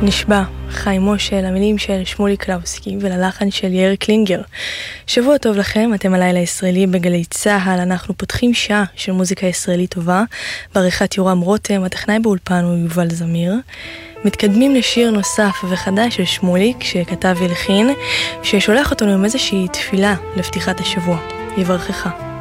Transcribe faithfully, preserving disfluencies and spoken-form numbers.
נשבע, חיים מושל, המילים של שמולי קלאוסקי וללחן של יאיר קלינגר. שבוע טוב לכם, אתם הלילה הישראלי בגלי צהל, אנחנו פותחים שעה של מוזיקה ישראלית טובה, בעריכת יורם רותם, הטכנאי באולפן הוא יובל זמיר. מתקדמים לשיר נוסף וחדש של שמוליק שכתב והלחין, ששולח אותנו עם איזושהי תפילה לפתיחת השבוע. יברכך.